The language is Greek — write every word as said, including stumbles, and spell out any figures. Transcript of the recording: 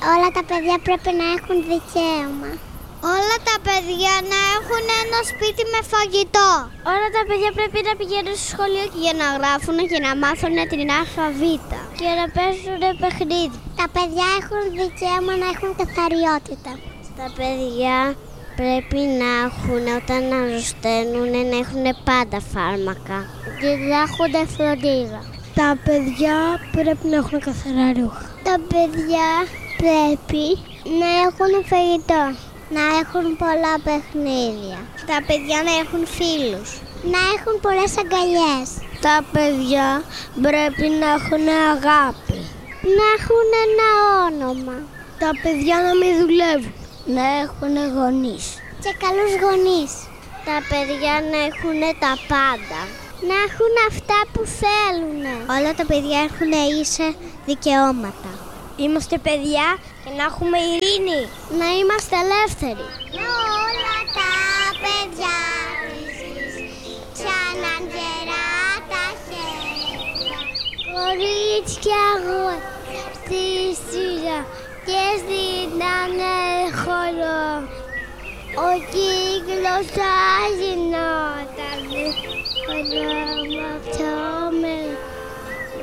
Όλα τα παιδιά πρέπει να έχουν δικαίωμα. Όλα τα παιδιά να έχουν ένα σπίτι με φαγητό. Όλα τα παιδιά πρέπει να πηγαίνουν στο σχολείο για να γράφουν και να μάθουν την αλφαβήτα και να παίζουν παιχνίδι. Τα παιδιά έχουν δικαίωμα να έχουν καθαριότητα. Τα παιδιά πρέπει να έχουν, όταν αρρωσταίνουν, να έχουν πάντα φάρμακα και να έχουν φροντίδα. Τα παιδιά πρέπει να έχουν καθαρά ρούχα. Τα παιδιά πρέπει να έχουν φαγητό. Να έχουν πολλά παιχνίδια. Τα παιδιά να έχουν φίλους. Να έχουν πολλές αγκαλιές. Τα παιδιά πρέπει να έχουν αγάπη. Να έχουν ένα όνομα. Τα παιδιά να μην δουλεύουν. Να έχουν γονείς. Και καλούς γονείς. Τα παιδιά να έχουν τα πάντα. Να έχουν αυτά που θέλουν. Όλα τα παιδιά έχουν ίσα δικαιώματα. Είμαστε παιδιά και να έχουμε ειρήνη. Να είμαστε ελεύθεροι. Όλα τα παιδιά της σαν αγγερά τα χέρια. Κορίτσια αγόρια στη σειρά και στην ανέχολο. Ο κύκλος θα γινόταν. Όλο με αυτό με